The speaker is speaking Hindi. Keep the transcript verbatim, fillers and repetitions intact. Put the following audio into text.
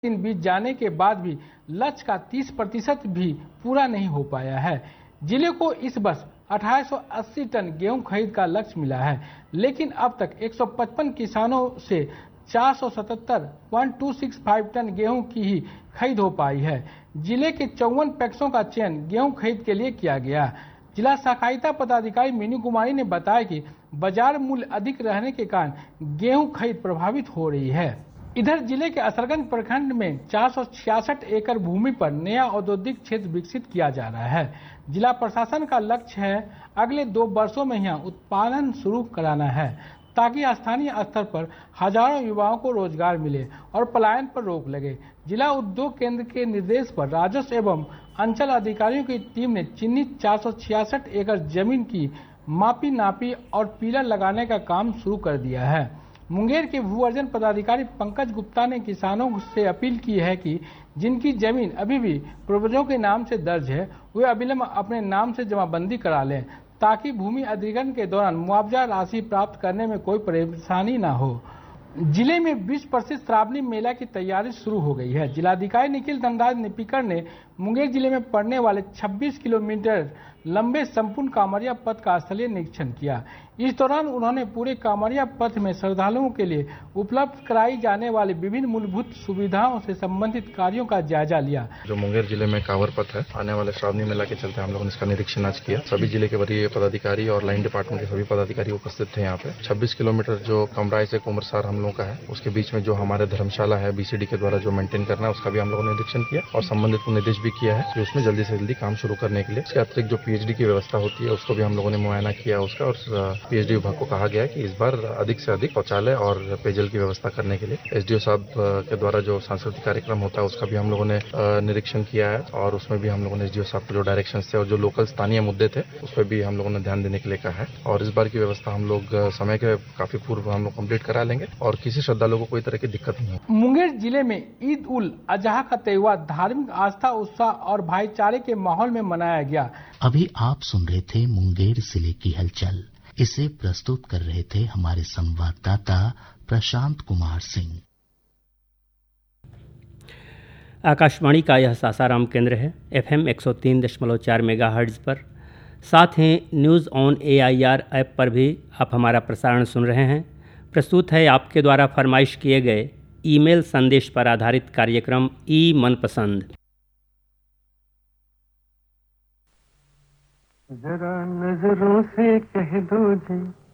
दिन बीत जाने के बाद भी लक्ष्य का तीस प्रतिशत भी पूरा नहीं हो पाया है। जिले को इस वर्ष अठारह सौ अस्सी टन गेहूं खरीद का लक्ष्य मिला है, लेकिन अब तक एक सौ पचपन किसानों से चार सौ सतहत्तर पॉइंट दो सौ पैंसठ टन गेहूं की ही खरीद हो पाई है। जिले के चौवन पैक्सों का चयन गेहूं खरीद के लिए किया गया। जिला सहकारिता पदाधिकारी मीनू कुमारी ने बताया कि बाजार मूल्य अधिक रहने के कारण गेहूं खरीद प्रभावित हो रही है। इधर जिले के असरगंज प्रखंड में चार सौ छियासठ एकड़ भूमि पर नया औद्योगिक क्षेत्र विकसित किया जा रहा है। जिला प्रशासन का लक्ष्य है अगले दो वर्षों में यहाँ उत्पादन शुरू कराना है, ताकि स्थानीय स्तर पर हजारों युवाओं को रोजगार मिले और पलायन पर रोक लगे। जिला उद्योग केंद्र के निर्देश पर राजस्व एवं अंचल अधिकारियों की टीम ने चिन्हित चार सौ छियासठ एकड़ जमीन की मापी नापी और पिलर लगाने का काम शुरू कर दिया है। मुंगेर के भू अर्जन पदाधिकारी पंकज गुप्ता ने किसानों से अपील की है कि जिनकी जमीन अभी भी पूर्वजों के नाम से दर्ज है, वे अविलंब अपने नाम से जमाबंदी करा लें, ताकि भूमि अधिग्रहण के दौरान मुआवजा राशि प्राप्त करने में कोई परेशानी न हो। जिले में विश्व प्रसिद्ध श्रावणी मेला की तैयारी शुरू हो गई है। जिलाधिकारी निखिल धनराज निपिकर ने मुंगेर जिले में पड़ने वाले छब्बीस किलोमीटर लंबे संपूर्ण कांवरिया पथ का स्थलीय निरीक्षण किया। इस दौरान उन्होंने पूरे कांवरिया पथ में श्रद्धालुओं के लिए उपलब्ध कराई जाने वाली विभिन्न मूलभूत सुविधाओं से संबंधित कार्यों का जायजा लिया। जो मुंगेर जिले में कांवर पथ है, आने वाले श्रावणी मेला के चलते हम लोगों ने इसका निरीक्षण आज किया। सभी जिले के वरीय पदाधिकारी और लाइन डिपार्टमेंट के सभी पदाधिकारी उपस्थित थे। यहाँ पे छब्बीस किलोमीटर जो कमराई से कुमरसार हम लोगों का है, उसके बीच में जो हमारे धर्मशाला है बीसीडी के द्वारा जो मेंटेन करना है, उसका भी हम लोगों ने निरीक्षण किया और संबंधित को निर्देश भी किया है कि उसमें जल्दी से जल्दी काम शुरू करने के लिए। इसके अतिरिक्त जो पीएचडी की व्यवस्था होती है, उसको भी हम लोगों ने मुआयना किया उसका, और पीएचडी विभाग को कहा गया कि इस बार अधिक से अधिक शौचालय और पेयजल की व्यवस्था करने के लिए एसडीओ साहब के द्वारा जो सांस्कृतिक कार्यक्रम होता है उसका भी हम लोगों ने निरीक्षण किया है, और उसमें भी हम लोगों ने एसडीओ साहब के जो डायरेक्शन थे और जो लोकल स्थानीय मुद्दे थे उस पर भी हम लोगों ने ध्यान देने के लिए कहा है। और इस बार की व्यवस्था हम लोग समय के काफी पूर्व हम लोग कंप्लीट करा लेंगे और किसी श्रद्धालु को कोई तरह की दिक्कत नहीं हो। मुंगेर जिले में ईद उल अजहा का त्योहार धार्मिक आस्था, उत्साह और भाईचारे के माहौल में मनाया गया। अभी आप सुन रहे थे मुंगेर जिले की हलचल। इसे प्रस्तुत कर रहे थे हमारे संवाददाता प्रशांत कुमार सिंह। आकाशवाणी का यह सासाराम केंद्र है, एफएम एक सौ तीन दशमलव चार मेगाहर्ट्ज पर। साथ ही न्यूज़ ऑन एआईआर ऐप पर भी आप हमारा प्रसारण सुन रहे हैं। प्रस्तुत है आपके द्वारा फरमाइश किए गए ईमेल संदेश पर आधारित कार्यक्रम ई मनपसंद। जरा नजरों से कह दो जी